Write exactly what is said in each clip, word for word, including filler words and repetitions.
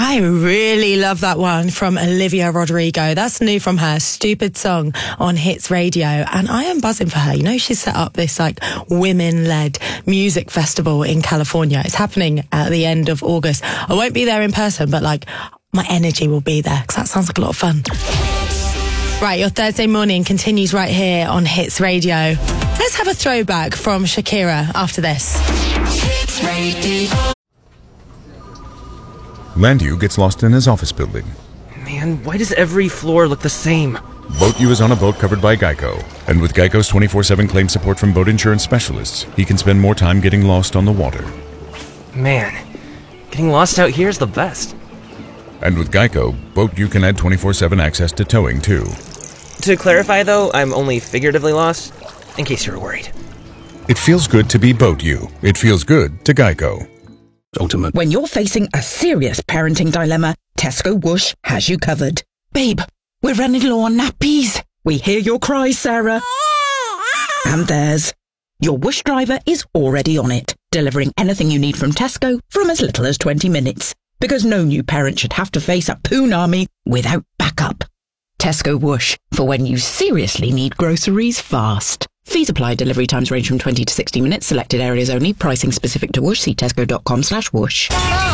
I really love that one from Olivia Rodrigo. That's new from her, Stupid Song on Hits Radio. And I am buzzing for her. You know, she's set up this like women-led music festival in California. It's happening at the end of August. I won't be there in person, but like my energy will be there because that sounds like a lot of fun. Right, your Thursday morning continues right here on Hits Radio. Let's have a throwback from Shakira after this. Hits Radio. Landu gets lost in his office building. Man, why does every floor look the same? Boat U is on a boat covered by Geico. And with Geico's twenty-four seven claim support from boat insurance specialists, he can spend more time getting lost on the water. Man, getting lost out here is the best. And with Geico, Boat U can add twenty-four seven access to towing, too. To clarify, though, I'm only figuratively lost, in case you were worried. It feels good to be Boat U. It feels good to Geico. Ultimate. When you're facing a serious parenting dilemma, Tesco Whoosh has you covered. Babe, we're running low on nappies. We hear your cries, Sarah. And theirs. Your Whoosh driver is already on it, delivering anything you need from Tesco from as little as twenty minutes. Because no new parent should have to face a poon army without backup. Tesco Whoosh, for when you seriously need groceries fast. Fees apply. Delivery times range from twenty to sixty minutes. Selected areas only. Pricing specific to Whoosh. See tesco.com slash whoosh.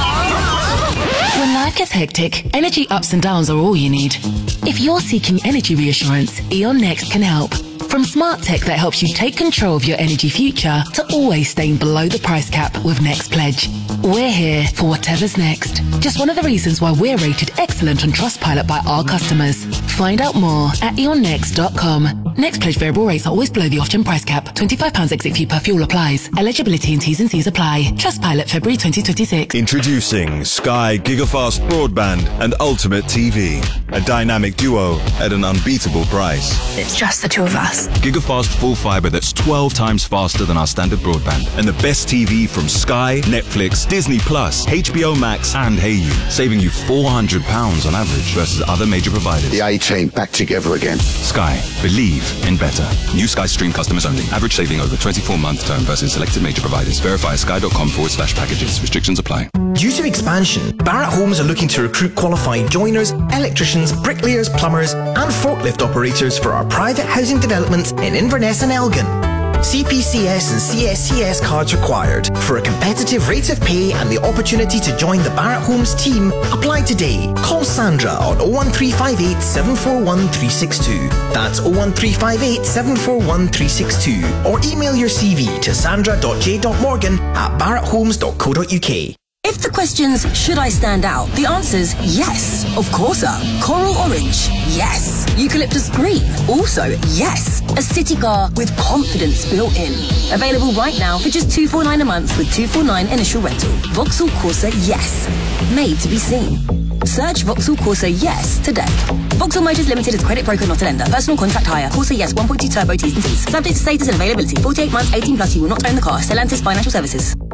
When life gets hectic, energy ups and downs are all you need. If you're seeking energy reassurance, E.ON Next can help. From smart tech that helps you take control of your energy future to always staying below the price cap with Next Pledge. We're here for whatever's next. Just one of the reasons why we're rated excellent on Trustpilot by our customers. Find out more at e on next dot com. Next Pledge variable rates are always below the off-gen price cap. twenty-five pounds exit fee per fuel applies. Eligibility and T's and C's apply. Trustpilot February twenty twenty-six. Introducing Sky Gigafast Broadband and Ultimate T V. A dynamic duo at an unbeatable price. It's just the two of us. Gigafast full fiber that's twelve times faster than our standard broadband. And the best T V from Sky, Netflix, Disney Plus, H B O Max and Hayu, saving you four hundred pounds on average versus other major providers. The A-Team back together again. Sky. Believe in better. New Sky Stream customers only. Average saving over twenty-four month term versus selected major providers. Verify sky.com forward slash packages. Restrictions apply. Due to expansion, Barratt Homes are looking to recruit qualified joiners, electricians, bricklayers, plumbers and forklift operators for our private housing developments in Inverness and Elgin. C P C S and C S C S cards required. For a competitive rate of pay and the opportunity to join the Barratt Homes team, apply today. Call Sandra on oh one three five eight, seven four one, three six two. That's oh one three five eight, seven four one, three six two. Or email your C V to sandra dot j dot morgan at barratt homes dot co dot uk. If the question's, should I stand out? The answer's yes. Of course so. Coral Orange? Yes. Eucalyptus Green? Also yes. A city car with confidence built in. Available right now for just two hundred forty-nine dollars a month with two hundred forty-nine dollars initial rental. Vauxhall Corsa Yes. Made to be seen. Search Vauxhall Corsa Yes today. Vauxhall Motors Limited is credit broker, not a lender. Personal contract hire. Corsa Yes one point two turbo T's and C's. Subject to status and availability. forty-eight months, eighteen plus. You will not own the car. Stellantis Financial Services.